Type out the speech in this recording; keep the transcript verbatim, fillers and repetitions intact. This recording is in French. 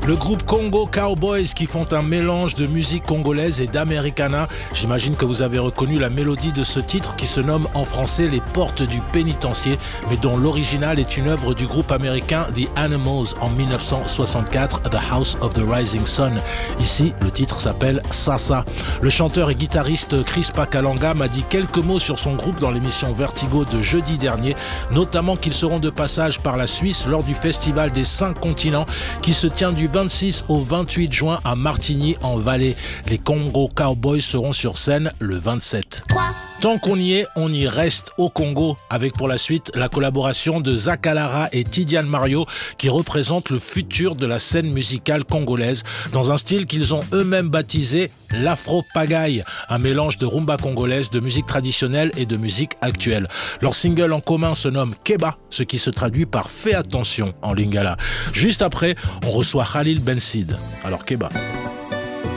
Le groupe Congo Cowboys qui font un mélange de musique congolaise et d'Americana. J'imagine que vous avez reconnu la mélodie de ce titre qui se nomme en français Les Portes du Pénitencier, mais dont l'original est une œuvre du groupe américain The Animals en mille neuf cent soixante-quatre, The House of the Rising Sun. Ici, le titre s'appelle Sasa. Le chanteur et guitariste Chris Pakalanga m'a dit quelques mots sur son groupe dans l'émission Vertigo de jeudi dernier, notamment qu'ils seront de passage par la Suisse lors du Festival des Cinq Continents qui se tient du vingt-six au vingt-huit juin à Martigny en Valais. Les Congo Cowboys seront sur scène le vingt-sept. Tant qu'on y est, on y reste au Congo, avec pour la suite la collaboration de Zakalara et Tidiane Mario qui représentent le futur de la scène musicale congolaise dans un style qu'ils ont eux-mêmes baptisé l'afro-pagaille, un mélange de rumba congolaise, de musique traditionnelle et de musique actuelle. Leur single en commun se nomme Keba, ce qui se traduit par Fais attention en lingala. Juste après, on reçoit Khalil Bensid. Alors Keba.